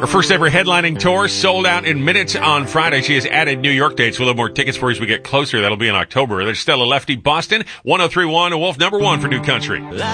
Her first ever headlining tour sold out in minutes on Friday. She has added New York dates. We'll have more tickets for you as we get closer. That'll be in October. There's Stella Lefty, Boston, 103.1, Wolf number 1 for New Country.